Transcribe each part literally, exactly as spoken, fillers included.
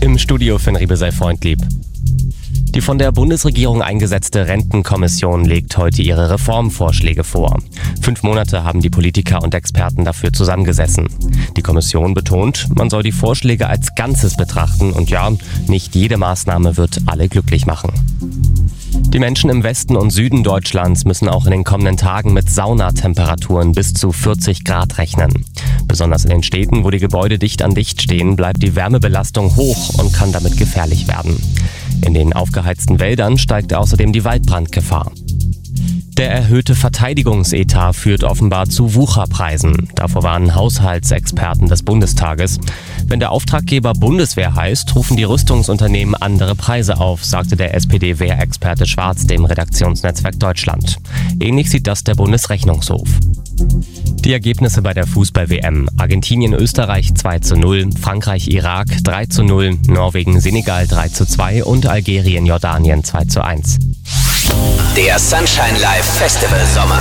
Im Studio Finn Riebe sei Freund lieb. Die von der Bundesregierung eingesetzte Rentenkommission legt heute ihre Reformvorschläge vor. Fünf Monate haben die Politiker und Experten dafür zusammengesessen. Die Kommission betont, man soll die Vorschläge als Ganzes betrachten und ja, nicht jede Maßnahme wird alle glücklich machen. Die Menschen im Westen und Süden Deutschlands müssen auch in den kommenden Tagen mit Saunatemperaturen bis zu vierzig Grad rechnen. Besonders in den Städten, wo die Gebäude dicht an dicht stehen, bleibt die Wärmebelastung hoch und kann damit gefährlich werden. In den aufgeheizten Wäldern steigt außerdem die Waldbrandgefahr. Der erhöhte Verteidigungsetat führt offenbar zu Wucherpreisen. Davor warnen Haushaltsexperten des Bundestages. Wenn der Auftraggeber Bundeswehr heißt, rufen die Rüstungsunternehmen andere Preise auf, sagte der S P D-Wehrexperte Schwarz dem Redaktionsnetzwerk Deutschland. Ähnlich sieht das der Bundesrechnungshof. Die Ergebnisse bei der Fußball-W M. Argentinien-Österreich zwei zu null, Frankreich-Irak drei zu null, Norwegen-Senegal drei zu zwei und Algerien-Jordanien zwei zu eins. Der Sunshine Live Festival Sommer.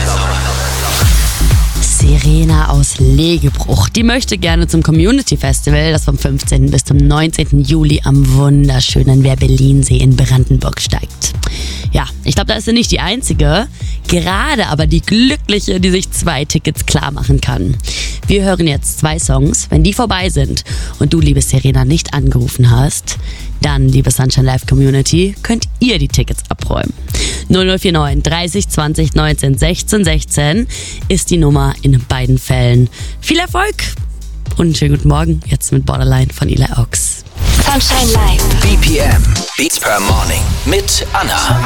Serena aus Legebruch. Die möchte gerne zum Community Festival, das vom fünfzehnten bis zum neunzehnten Juli am wunderschönen Werbellinsee in Brandenburg steigt. Ja, ich glaube, da ist sie nicht die Einzige. Gerade aber die Glückliche, die sich zwei Tickets klar machen kann. Wir hören jetzt zwei Songs. Wenn die vorbei sind und du, liebe Serena, nicht angerufen hast, dann, liebe Sunshine Live Community, könnt ihr die Tickets abräumen. null null vier neun dreißig zwanzig neunzehn sechzehn sechzehn ist die Nummer in beiden Fällen. Viel Erfolg und einen schönen guten Morgen jetzt mit Borderline von Eli Ox. Sunshine Live. B P M. Beats per Morning. Mit Anna.